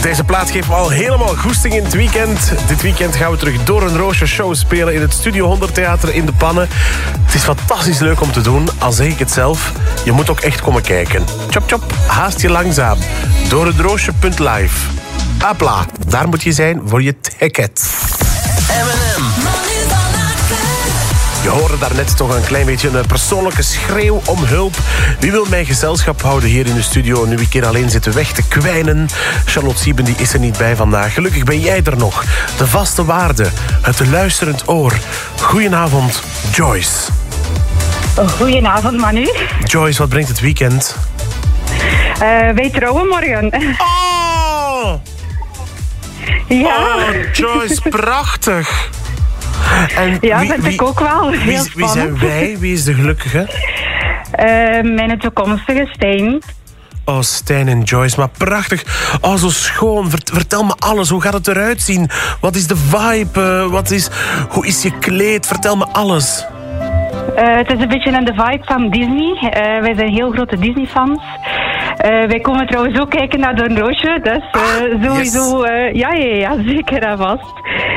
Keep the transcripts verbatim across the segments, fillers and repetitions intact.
Deze plaat geeft me al helemaal goesting in het weekend. Dit weekend gaan we terug Door een Roosje show spelen in het Studio honderd Theater in De Pannen. Het is fantastisch leuk om te doen, al zeg ik het zelf. Je moet ook echt komen kijken. Chop chop, haast je langzaam. door het roosje punt live. Apla, daar moet je zijn voor je ticket. M en M. Je hoorde daarnet toch een klein beetje een persoonlijke schreeuw om hulp. Wie wil mij gezelschap houden hier in de studio nu ik hier alleen zit weg te kwijnen? Charlotte Sieben die is er niet bij vandaag. Gelukkig ben jij er nog. De vaste waarde, het luisterend oor. Goedenavond, Joyce. Goedenavond, Manu. Joyce, wat brengt het weekend? Uh, wij trouwen morgen. Oh! Ja. Oh, Joyce, prachtig. En ja, wie, vind wie, ik ook wel. Heel wie, wie zijn wij? Wie is de gelukkige? Uh, mijn toekomstige Stijn. Oh, Stijn en Joyce, maar prachtig. Oh, zo schoon. Vertel me alles. Hoe gaat het eruit zien? Wat is de vibe? Uh, wat is, hoe is je kleed? Vertel me alles. Uh, het is een beetje in de vibe van Disney. Uh, wij zijn heel grote Disney-fans. Uh, wij komen trouwens ook kijken naar Door een Roosje. Dus uh, ah, sowieso... Yes. Uh, ja, ja, ja, zeker en vast.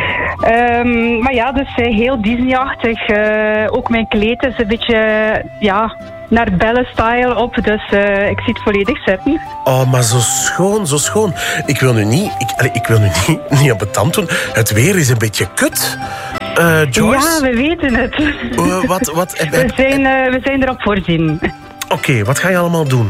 Um, maar ja, dus uh, heel Disney-achtig. Uh, ook mijn kleed is een beetje... ja, naar Belle-style op. Dus uh, ik zie het volledig zitten. Oh, maar zo schoon, zo schoon. Ik wil nu niet... Ik, allee, ik wil nu niet, niet op het tand doen. Het weer is een beetje kut. Uh, Joyce? Ja, we weten het. Uh, wat, wat, heb, we, zijn, uh, we zijn erop voorzien. Oké, okay, wat ga je allemaal doen?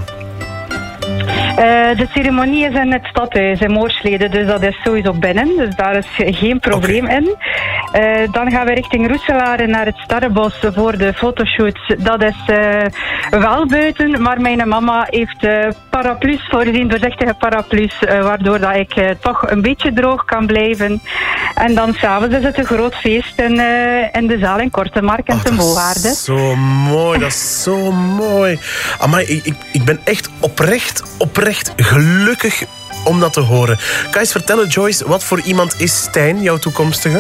Uh, de ceremonie is in het stadhuis in Moorsleden, dus dat is sowieso binnen. Dus daar is geen probleem okay. in. Uh, dan gaan we richting Roeselare naar het Sterrenbos voor de fotoshoot. Dat is uh, wel buiten, maar mijn mama heeft uh, paraplu's voorzien, doorzichtige paraplu's, uh, waardoor dat ik uh, toch een beetje droog kan blijven. En dan s'avonds is het een groot feest in, uh, in de zaal in Kortemark in Ten Boogaarde. Dat is zo mooi, dat is zo mooi. Amai, ik, ik, ik ben echt oprecht, oprecht gelukkig om dat te horen. Kan je eens vertellen, Joyce, wat voor iemand is Stijn, jouw toekomstige?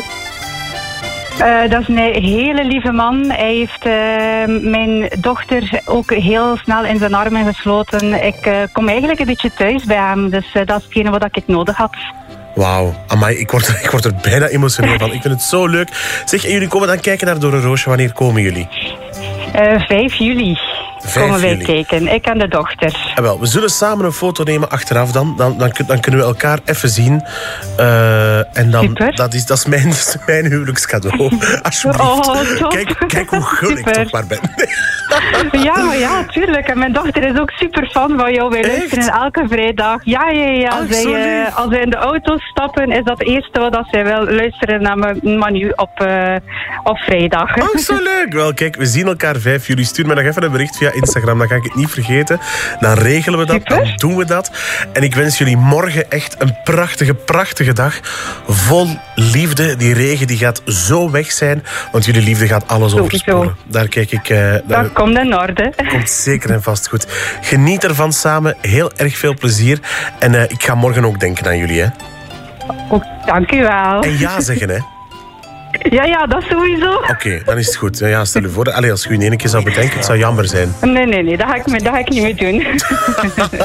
Uh, dat is een hele lieve man. Hij heeft uh, mijn dochter ook heel snel in zijn armen gesloten. Ik uh, kom eigenlijk een beetje thuis bij hem. Dus uh, dat is hetgene wat ik nodig had. Wauw, amai, ik word, ik word er bijna emotioneel van. Ik vind het zo leuk. Zeg, en jullie komen dan kijken naar Door een Roosje. Wanneer komen jullie? Uh, vijf juli. Komen wij kijken, ik en de dochter. En wel, we zullen samen een foto nemen achteraf dan. Dan, dan, dan kunnen we elkaar even zien. Uh, en dan, Super. Dat is, dat is mijn, mijn huwelijkscadeau. Alsjeblieft. Oh, kijk, kijk hoe gul ik toch maar ben. Ja, ja, tuurlijk. En mijn dochter is ook super fan van jou. Wij luisteren elke vrijdag. Ja, ja, ja. Ach, zij, uh, als wij in de auto stappen, is dat het eerste wat zij wil luisteren naar mijn Manu op, uh, op vrijdag. Oh, zo leuk. Wel, kijk, we zien elkaar vijf juli. Stuur me nog even een bericht via Instagram, dan ga ik het niet vergeten. Dan regelen we dat, super. Dan doen we dat. En ik wens jullie morgen echt een prachtige, prachtige dag. Vol liefde. Die regen die gaat zo weg zijn, want jullie liefde gaat alles oversporen. Daar kijk ik... Uh, daar... Dat komt in orde. Komt zeker en vast goed. Geniet ervan samen. Heel erg veel plezier. En uh, ik ga morgen ook denken aan jullie, hè. Oh, dank u wel. En ja zeggen, hè. Ja, ja, dat sowieso. Oké, okay, dan is het goed. Ja, stel je voor. Allee, als je in één keer zou bedenken, het zou jammer zijn. Nee, nee, nee, dat ga ik, dat ga ik niet meer doen.